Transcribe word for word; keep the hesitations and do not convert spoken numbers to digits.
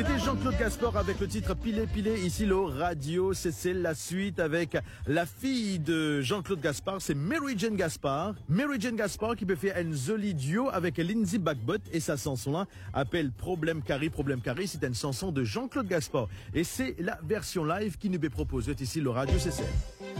C'était Jean-Claude Gaspard avec le titre Pilé Pilé, ici le Radio C C, la suite avec la fille de Jean-Claude Gaspard, c'est Mary Jane Gaspard. Mary Jane Gaspard qui peut faire un joli duo avec Lindsay Bagbot et sa chanson-là appelle Problème Carré, Problème Carré, c'est une chanson de Jean-Claude Gaspard. Et c'est la version live qui nous est proposée ici le Radio C C.